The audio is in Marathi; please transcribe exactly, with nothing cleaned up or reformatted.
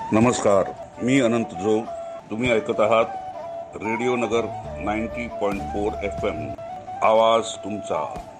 नमस्कार, मी अनंत जो. तुम्ही ऐकत आहात रेडिओ नगर ninety point four F M. आवाज तुमचा.